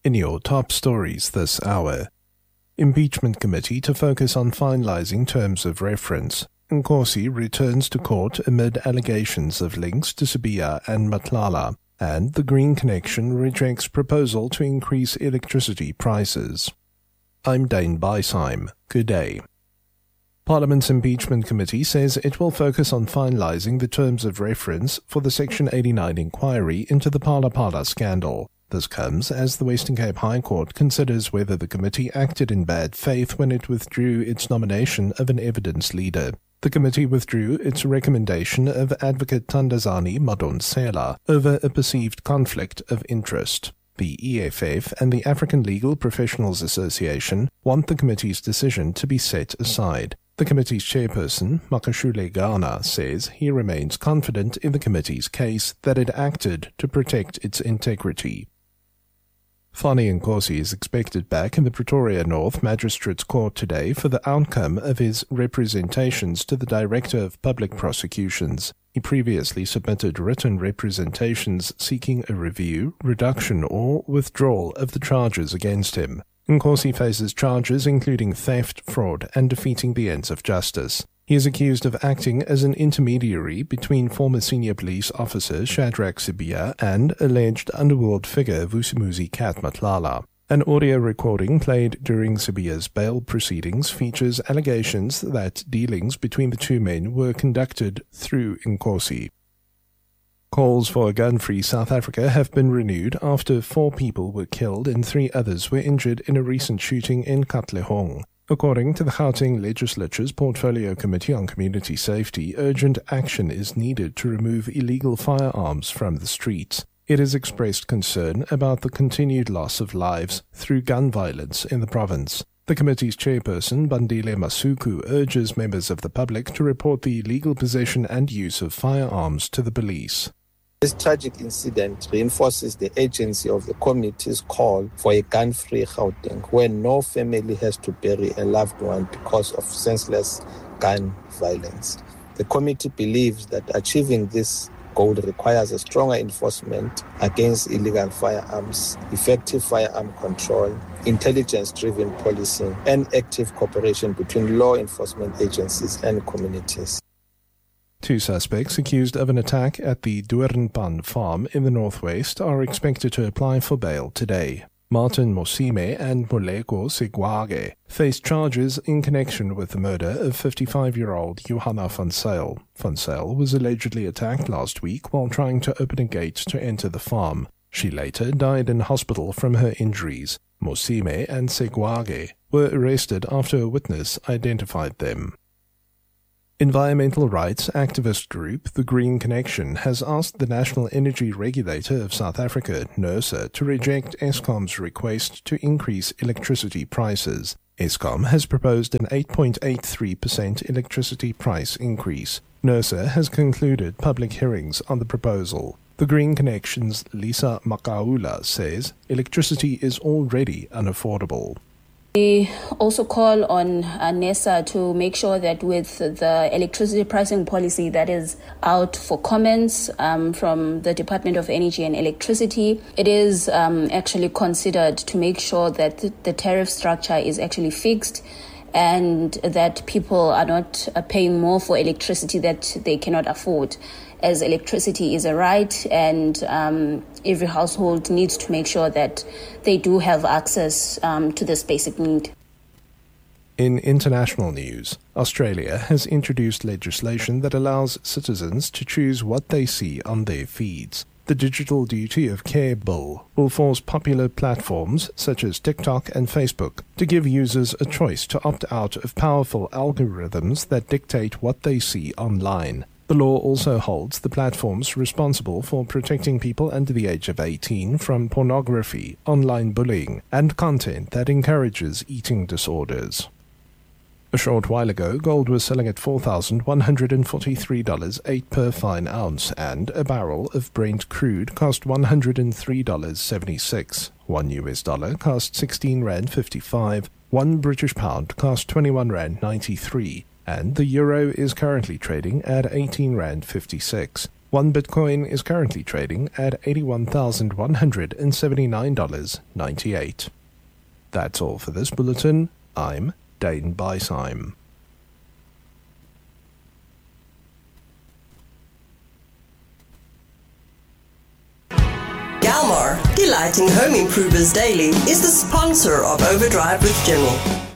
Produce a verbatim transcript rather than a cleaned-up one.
In your top stories this hour, Impeachment Committee to focus on finalizing terms of reference. Nkosi returns to court amid allegations of links to Sibiya and Matlala, and the Green Connection rejects proposal to increase electricity prices. I'm Dane Beisheim. Good day. Parliament's Impeachment Committee says it will focus on finalizing the terms of reference for the Section eighty-nine inquiry into the Phala Phala scandal. This comes as the Western Cape High Court considers whether the committee acted in bad faith when it withdrew its nomination of an evidence leader. The committee withdrew its recommendation of Advocate Thandazani Madonsela over a perceived conflict of interest. The E F F and the African Legal Professionals Association want the committee's decision to be set aside. The committee's chairperson, Makashule Ghana, says he remains confident in the committee's case that it acted to protect its integrity. Fani Nkosi is expected back in the Pretoria North Magistrates Court today for the outcome of his representations to the Director of Public Prosecutions. He previously submitted written representations seeking a review, reduction or withdrawal of the charges against him. Nkosi faces charges including theft, fraud and defeating the ends of justice. He is accused of acting as an intermediary between former senior police officer Shadrack Sibiya and alleged underworld figure Vusimuzi Kat Matlala. An audio recording played during Sibiya's bail proceedings features allegations that dealings between the two men were conducted through Nkosi. Calls for a gun-free South Africa have been renewed after four people were killed and three others were injured in a recent shooting in Katlehong. According to the Gauteng Legislature's Portfolio Committee on Community Safety, urgent action is needed to remove illegal firearms from the streets. It has expressed concern about the continued loss of lives through gun violence in the province. The committee's chairperson, Bandile Masuku, urges members of the public to report the illegal possession and use of firearms to the police. This tragic incident reinforces the agency of the committee's call for a gun-free Gauteng, where no family has to bury a loved one because of senseless gun violence. The committee believes that achieving this goal requires a stronger enforcement against illegal firearms, effective firearm control, intelligence-driven policing, and active cooperation between law enforcement agencies and communities. Two suspects accused of an attack at the Doornpan farm in the northwest are expected to apply for bail today. Martin Mosime and Moleko Segwage face charges in connection with the murder of fifty-five-year-old Johanna van Zyl. Van Zyl was allegedly attacked last week while trying to open a gate to enter the farm. She later died in hospital from her injuries. Mosime and Segwage were arrested after a witness identified them. Environmental rights activist group The Green Connection has asked the National Energy Regulator of South Africa, NERSA, to reject Eskom's request to increase electricity prices. Eskom has proposed an eight point eight three percent electricity price increase. NERSA has concluded public hearings on the proposal. The Green Connection's Lisa Makaula says electricity is already unaffordable. We also call on uh, NERSA to make sure that with the electricity pricing policy that is out for comments um, from the Department of Energy and Electricity, it is um, actually considered to make sure that the tariff structure is actually fixed and that people are not uh, paying more for electricity that they cannot afford, as electricity is a right and um, every household needs to make sure that they do have access um, to this basic need. In international news, Australia has introduced legislation that allows citizens to choose what they see on their feeds. The Digital Duty of Care Bill will force popular platforms such as TikTok and Facebook to give users a choice to opt out of powerful algorithms that dictate what they see online. The law also holds the platforms responsible for protecting people under the age of eighteen from pornography, online bullying, and content that encourages eating disorders. A short while ago, gold was selling at four thousand one hundred forty-three dollars and eight cents per fine ounce, and a barrel of Brent crude cost one hundred three dollars and seventy-six cents. One U S dollar cost sixteen rand fifty-five, one British pound cost twenty-one rand ninety-three, and the euro is currently trading at eighteen rand fifty-six. One Bitcoin is currently trading at eighty-one thousand one hundred seventy-nine dollars and ninety-eight cents. That's all for this bulletin. I'm Dane Beisheim. Galmar, delighting home improvers daily, is the sponsor of Overdrive with Jimmy.